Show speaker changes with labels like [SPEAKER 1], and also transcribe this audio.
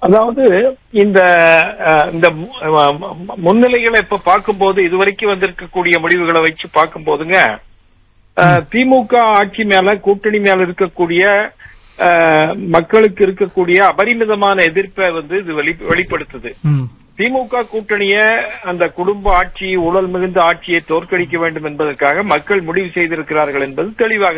[SPEAKER 1] அதாவது இந்த முன்னிலைகளை இப்ப பார்க்கும்போது இதுவரைக்கும் வந்திருக்கக்கூடிய முடிவுகளை வச்சு பார்க்கும்போதுங்க, திமுக ஆட்சி மேல கூட்டணி மேல இருக்கக்கூடிய மக்களுக்கு இருக்கக்கூடிய அபரிமிதமான எதிர்ப்பை இது வெளிப்படுத்துது. திமுக கூட்டணிய அந்த குடும்ப ஆட்சி, ஊழல் மிகுந்த ஆட்சியை தோற்கடிக்க வேண்டும் என்பதற்காக மக்கள் முடிவு செய்திருக்கிறார்கள் என்பது தெளிவாக